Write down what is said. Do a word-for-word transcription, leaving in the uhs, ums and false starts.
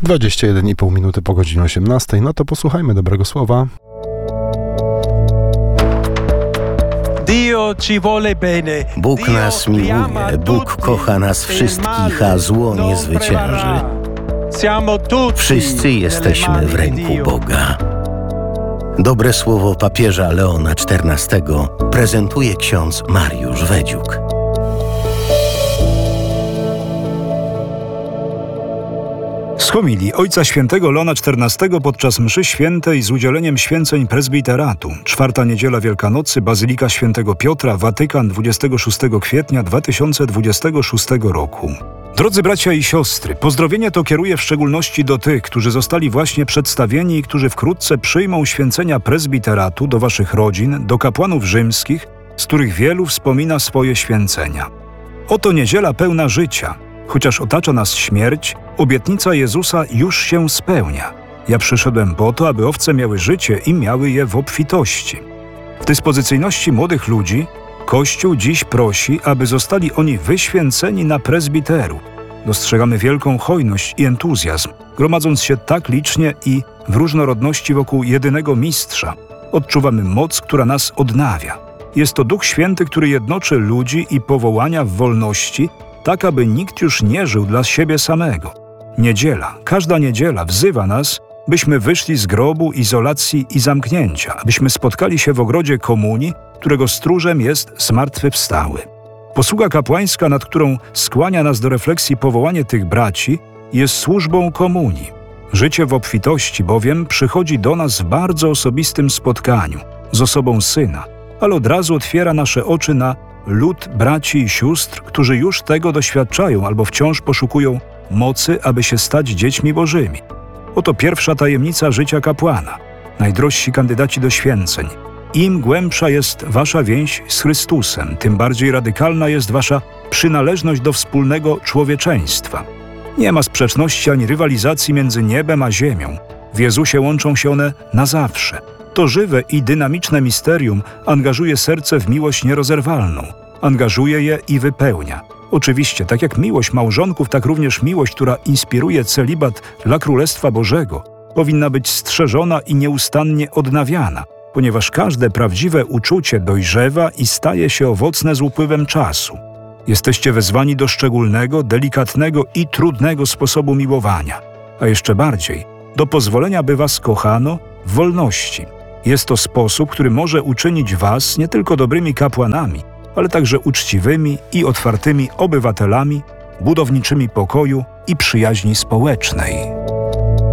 dwadzieścia jeden i pół minuty po godzinie osiemnastej. No to posłuchajmy dobrego słowa. Bóg nas miłuje, Bóg kocha nas wszystkich, a zło nie zwycięży. Wszyscy jesteśmy w ręku Boga. Dobre słowo papieża Leona czternastego prezentuje ksiądz Mariusz Wedziuk. Z homilii Ojca Świętego Leona czternastego podczas mszy świętej z udzieleniem święceń prezbiteratu. Czwarta niedziela Wielkanocy, Bazylika Świętego Piotra, Watykan, dwudziestego szóstego kwietnia dwa tysiące dwudziestego szóstego roku. Drodzy bracia i siostry, pozdrowienie to kieruję w szczególności do tych, którzy zostali właśnie przedstawieni i którzy wkrótce przyjmą święcenia prezbiteratu, do waszych rodzin, do kapłanów rzymskich, z których wielu wspomina swoje święcenia. Oto niedziela pełna życia. Chociaż otacza nas śmierć, obietnica Jezusa już się spełnia. Ja przyszedłem po to, aby owce miały życie i miały je w obfitości. W dyspozycyjności młodych ludzi Kościół dziś prosi, aby zostali oni wyświęceni na prezbiteru. Dostrzegamy wielką hojność i entuzjazm, gromadząc się tak licznie i w różnorodności wokół jedynego mistrza. Odczuwamy moc, która nas odnawia. Jest to Duch Święty, który jednoczy ludzi i powołania w wolności, tak aby nikt już nie żył dla siebie samego. Niedziela, każda niedziela wzywa nas, byśmy wyszli z grobu, izolacji i zamknięcia, abyśmy spotkali się w ogrodzie komunii, którego stróżem jest zmartwychwstały. Posługa kapłańska, nad którą skłania nas do refleksji powołanie tych braci, jest służbą komunii. Życie w obfitości bowiem przychodzi do nas w bardzo osobistym spotkaniu z osobą Syna, ale od razu otwiera nasze oczy na lud braci i sióstr, którzy już tego doświadczają albo wciąż poszukują mocy, aby się stać dziećmi bożymi. Oto pierwsza tajemnica życia kapłana. Najdrożsi kandydaci do święceń. Im głębsza jest wasza więź z Chrystusem, tym bardziej radykalna jest wasza przynależność do wspólnego człowieczeństwa. Nie ma sprzeczności ani rywalizacji między niebem a ziemią. W Jezusie łączą się one na zawsze. To żywe i dynamiczne misterium angażuje serce w miłość nierozerwalną. Angażuje je i wypełnia. Oczywiście, tak jak miłość małżonków, tak również miłość, która inspiruje celibat dla Królestwa Bożego, powinna być strzeżona i nieustannie odnawiana, ponieważ każde prawdziwe uczucie dojrzewa i staje się owocne z upływem czasu. Jesteście wezwani do szczególnego, delikatnego i trudnego sposobu miłowania, a jeszcze bardziej do pozwolenia, by was kochano w wolności. Jest to sposób, który może uczynić was nie tylko dobrymi kapłanami, ale także uczciwymi i otwartymi obywatelami, budowniczymi pokoju i przyjaźni społecznej.